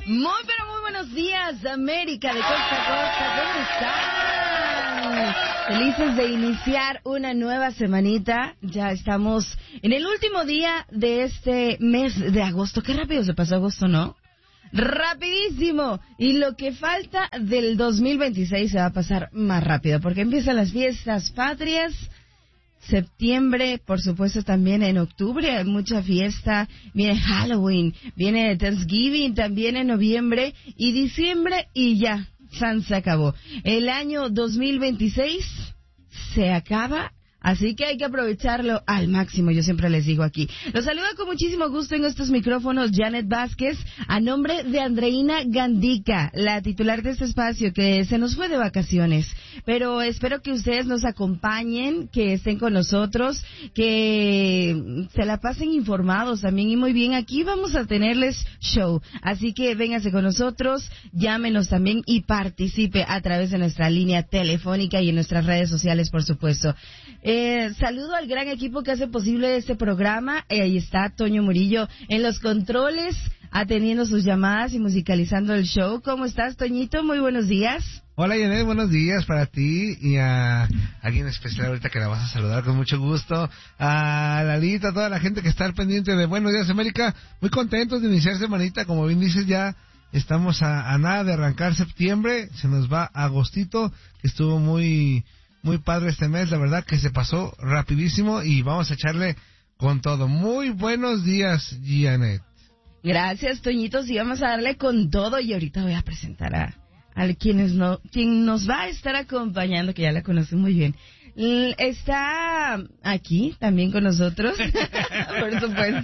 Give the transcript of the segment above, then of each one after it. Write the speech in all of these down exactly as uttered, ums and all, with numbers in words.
Muy, pero muy buenos días, América de costa a costa. ¿Cómo están? Felices de iniciar una nueva semanita. Ya estamos en el último día de este mes de agosto. Qué rápido se pasó agosto, ¿no? Rapidísimo. Y lo que falta del dos mil veintiséis se va a pasar más rápido, porque empiezan las fiestas patrias. Septiembre, por supuesto, también en octubre hay mucha fiesta, viene Halloween, viene Thanksgiving también en noviembre y diciembre y ya, San se acabó. El año dos mil veintiséis se acaba, así que hay que aprovecharlo al máximo, yo siempre les digo aquí. Los saludo con muchísimo gusto en estos micrófonos Janet Vázquez, a nombre de Andreina Gandica, la titular de este espacio que se nos fue de vacaciones. Pero espero que ustedes nos acompañen, que estén con nosotros, que se la pasen informados también y muy bien. Aquí vamos a tenerles show, así que vénganse con nosotros, llámenos también y participe a través de nuestra línea telefónica y en nuestras redes sociales, por supuesto. Eh, saludo al gran equipo que hace posible este programa. Eh, ahí está Toño Murillo en los controles, atendiendo sus llamadas y musicalizando el show. ¿Cómo estás, Toñito? Muy buenos días. Hola, Janet, buenos días para ti y a alguien especial ahorita que la vas a saludar con mucho gusto. A Lalita, a toda la gente que está al pendiente de Buenos Días América. Muy contentos de iniciar semanita, como bien dices, ya estamos a, a nada de arrancar septiembre. Se nos va agostito, que estuvo muy... Muy padre este mes, la verdad que se pasó rapidísimo y vamos a echarle con todo. Muy buenos días, Janet. Gracias, Toñito, sí, vamos a darle con todo y ahorita voy a presentar a, a quienes no, quien nos va a estar acompañando, que ya la conocen muy bien. Está aquí también con nosotros, por supuesto,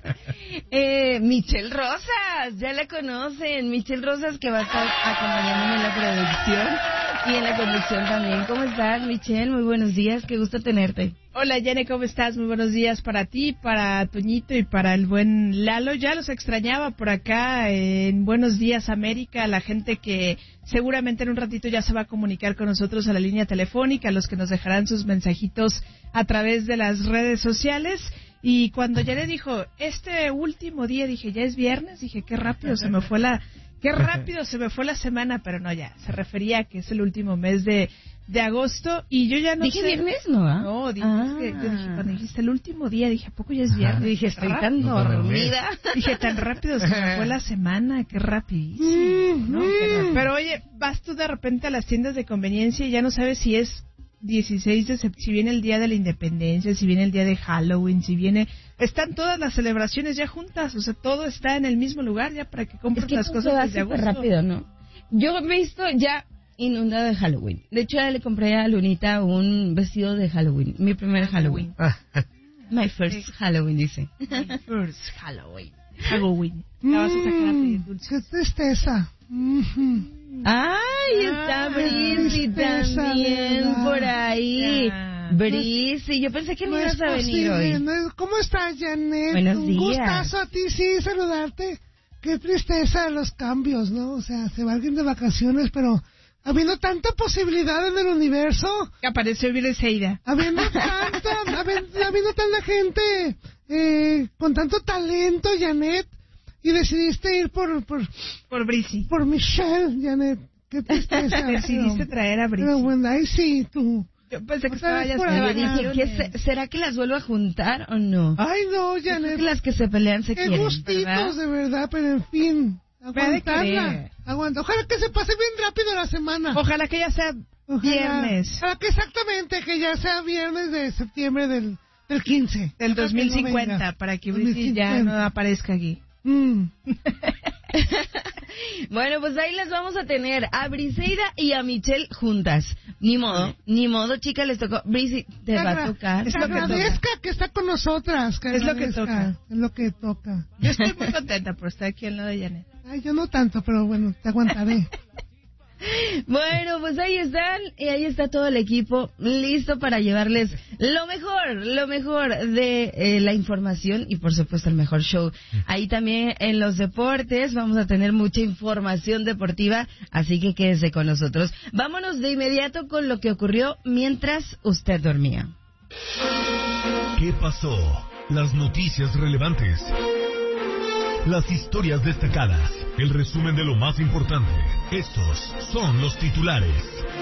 eh, Michelle Rosas, ya la conocen, Michelle Rosas, que va a estar acompañándome en la producción y en la conducción también. ¿Cómo estás, Michelle? Muy buenos días, qué gusto tenerte. Hola, Jenny, ¿cómo estás? Muy buenos días para ti, para Toñito y para el buen Lalo. Ya los extrañaba por acá en Buenos Días América, la gente que seguramente en un ratito ya se va a comunicar con nosotros a la línea telefónica, los que nos dejarán sus mensajitos a través de las redes sociales. Y cuando ya le dijo, este último día, dije, ya es viernes, dije, qué rápido se me fue la... Qué rápido se me fue la semana, pero no, ya, se refería a que es el último mes de, de agosto y yo ya no ¿Dije sé... viernes, no? ¿eh? No, dije, ah. que, yo dije, cuando dijiste el último día, dije, ¿a poco ya es viernes? Dije, estoy tan no, dormida. Dije, tan rápido se me fue la semana, qué rapidísimo, ¿no? Qué pero oye, vas tú de repente a las tiendas de conveniencia y ya no sabes si es dieciséis de septiembre, si viene el día de la independencia, si viene el día de Halloween, si viene... Están todas las celebraciones ya juntas, o sea, todo está en el mismo lugar ya para que compres es que las cosas desde agosto. Rápido, ¿no? Yo he visto ya inundada de Halloween. De hecho, ya le compré a Lunita un vestido de Halloween, mi primer Halloween. My first Halloween, dice. My first Halloween. Halloween. La vas a sacar a pedir dulces. ¡Qué tristeza! Mm-hmm. ¡Ay, está Brisi también por ahí! Yeah. Brisi, yo pensé que no, no ibas a venir hoy. No, ¿cómo estás, Janet? Buenos Un días. Un gustazo a ti, sí, saludarte. Qué tristeza los cambios, ¿no? O sea, se va alguien de vacaciones, pero habiendo tanta posibilidad en el universo. Que apareció Briseida. Habiendo tanta, habiendo, habiendo tanta gente eh, con tanto talento, Janet. Y decidiste ir por... Por, por Brisi. Por Michelle, Janet. Qué tristeza. Decidiste traer a Brisi. Pero bueno, ahí sí, tú. Yo pensé que estaba ya... Yo dije, ¿qué se, ¿será que las vuelvo a juntar o no? Ay, no, Janet. Las que se pelean se Qué quieren, gustitos, ¿verdad? De verdad, pero en fin. Aguantarla. Aguanta. Ojalá que se pase bien rápido la semana. Ojalá que ya sea Ojalá. viernes. Ojalá que exactamente, que ya sea viernes de septiembre del, del quince. Del dos mil cincuenta, no para que Brisi ya no aparezca aquí. Mm. Bueno, pues ahí las vamos a tener a Briseida y a Michelle juntas. Ni modo, ni modo, chica, les tocó. Brisi, te va a tocar. Es lo que agradezca que está con nosotras. Que es lo que toca. Es lo que toca. Yo estoy muy contenta por estar aquí al lado de Janet. Ay, yo no tanto, pero bueno, te aguantaré. Bueno, pues ahí están, y ahí está todo el equipo listo para llevarles lo mejor, lo mejor de eh, la información y por supuesto el mejor show. Ahí también en los deportes vamos a tener mucha información deportiva, así que quédese con nosotros. Vámonos de inmediato con lo que ocurrió mientras usted dormía. ¿Qué pasó? Las noticias relevantes. las historias destacadas, el resumen de lo más importante. Estos son los titulares.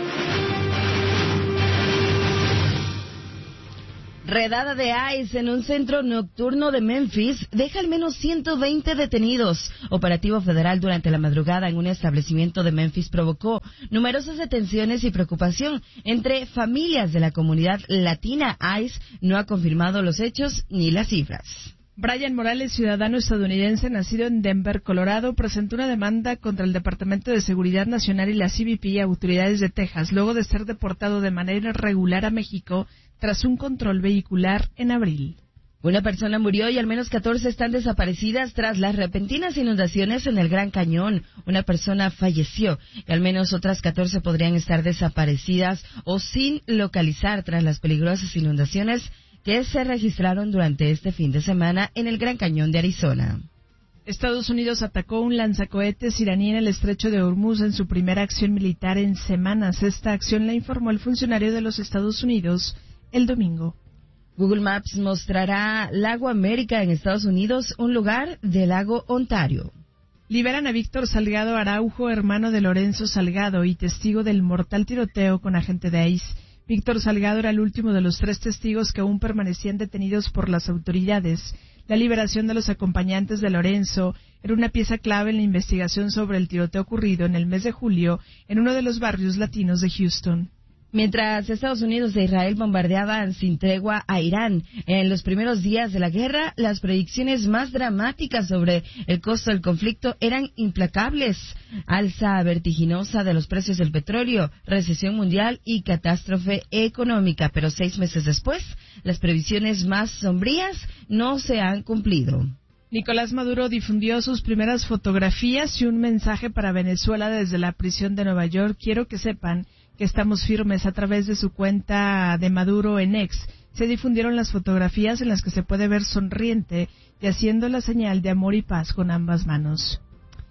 Redada de ICE en un centro nocturno de Memphis deja al menos ciento veinte detenidos. Operativo federal durante la madrugada en un establecimiento de Memphis provocó numerosas detenciones y preocupación entre familias de la comunidad latina. ICE no ha confirmado los hechos ni las cifras. Brian Morales, ciudadano estadounidense nacido en Denver, Colorado, presentó una demanda contra el Departamento de Seguridad Nacional y la C B P y autoridades de Texas luego de ser deportado de manera irregular a México tras un control vehicular en abril. Una persona murió y al menos catorce están desaparecidas tras las repentinas inundaciones en el Gran Cañón. Una persona falleció y al menos otras catorce podrían estar desaparecidas o sin localizar tras las peligrosas inundaciones que se registraron durante este fin de semana en el Gran Cañón de Arizona. Estados Unidos atacó un lanzacohetes iraní en el estrecho de Hormuz en su primera acción militar en semanas. Esta acción la informó el funcionario de los Estados Unidos el domingo. Google Maps mostrará Lago América en Estados Unidos, un lugar del lago Ontario. Liberan a Víctor Salgado Araujo, hermano de Lorenzo Salgado y testigo del mortal tiroteo con agente de ICE. Víctor Salgado era el último de los tres testigos que aún permanecían detenidos por las autoridades. La liberación de los acompañantes de Lorenzo era una pieza clave en la investigación sobre el tiroteo ocurrido en el mes de julio en uno de los barrios latinos de Houston. Mientras Estados Unidos e Israel bombardeaban sin tregua a Irán en los primeros días de la guerra, las predicciones más dramáticas sobre el costo del conflicto eran implacables. Alza vertiginosa de los precios del petróleo, recesión mundial y catástrofe económica. Pero seis meses después, las previsiones más sombrías no se han cumplido. Nicolás Maduro difundió sus primeras fotografías y un mensaje para Venezuela desde la prisión de Nueva York. Quiero que sepan que estamos firmes. A través de su cuenta de Maduro en X se difundieron las fotografías en las que se puede ver sonriente y haciendo la señal de amor y paz con ambas manos.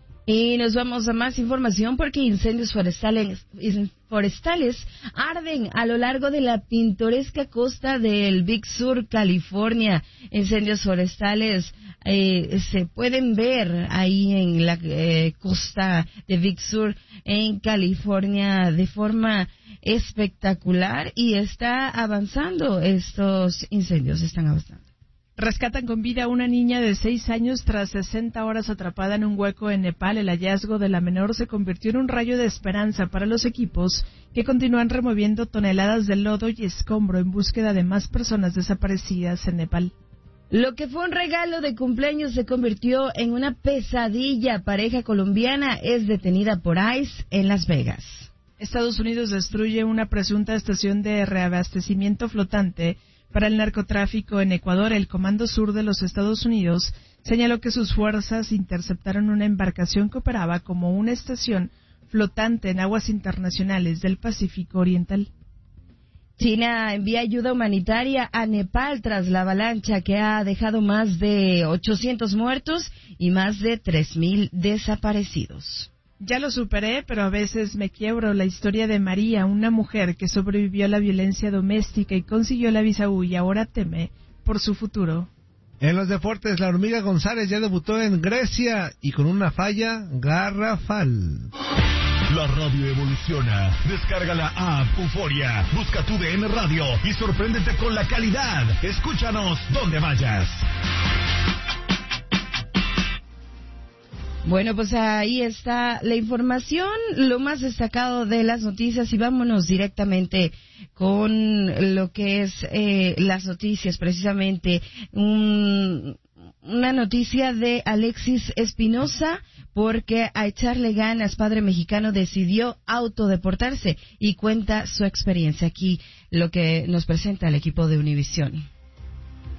Y nos vamos a más información porque incendios forestales, forestales arden a lo largo de la pintoresca costa del Big Sur, California. Incendios forestales eh, se pueden ver ahí en la eh, costa de Big Sur, en California, de forma espectacular y está avanzando. Estos incendios están avanzando. Rescatan con vida a una niña de seis años tras sesenta horas atrapada en un hueco en Nepal. El hallazgo de la menor se convirtió en un rayo de esperanza para los equipos que continúan removiendo toneladas de lodo y escombro en búsqueda de más personas desaparecidas en Nepal. Lo que fue un regalo de cumpleaños se convirtió en una pesadilla. Pareja colombiana es detenida por ICE en Las Vegas. Estados Unidos destruye una presunta estación de reabastecimiento flotante para el narcotráfico en Ecuador. El Comando Sur de los Estados Unidos señaló que sus fuerzas interceptaron una embarcación que operaba como una estación flotante en aguas internacionales del Pacífico Oriental. China envía ayuda humanitaria a Nepal tras la avalancha que ha dejado más de ochocientos muertos y más de tres mil desaparecidos. Ya lo superé, pero a veces me quiebro. La historia de María, una mujer que sobrevivió a la violencia doméstica y consiguió la visa U y ahora teme por su futuro. En los deportes, la hormiga González ya debutó en Grecia y con una falla garrafal. La radio evoluciona. Descarga la app Euforia, busca tu D N Radio y sorpréndete con la calidad. Escúchanos donde vayas. Bueno, pues ahí está la información, lo más destacado de las noticias y vámonos directamente con lo que es eh, las noticias, precisamente un, una noticia de Alexis Espinosa, porque a echarle ganas, padre mexicano decidió autodeportarse y cuenta su experiencia. Aquí lo que nos presenta el equipo de Univisión.